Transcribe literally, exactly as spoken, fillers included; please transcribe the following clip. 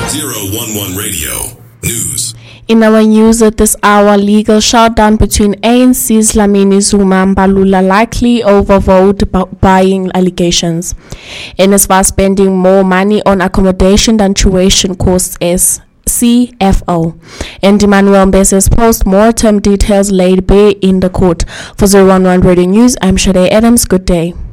zero one one Radio News. In our news at this hour, legal showdown between A N C's Dlamini Zuma and Mbalula likely over vote buying allegations. NSFAS spending more money on accommodation than tuition costs as C F O. And Emmanuel Mbese's post-mortem details laid bare in the court. For zero one one Radio News, I'm Shade Adams. Good day.